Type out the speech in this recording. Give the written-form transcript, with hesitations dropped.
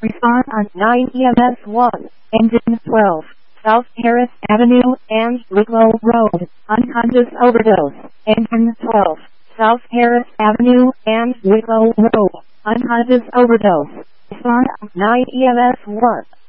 Respond on 9 EMS 1, engine 12, South Harris Avenue and Wicklow Road, unconscious overdose. Engine 12, South Harris Avenue and Wicklow Road, unconscious overdose. Respond on 9 EMS 1.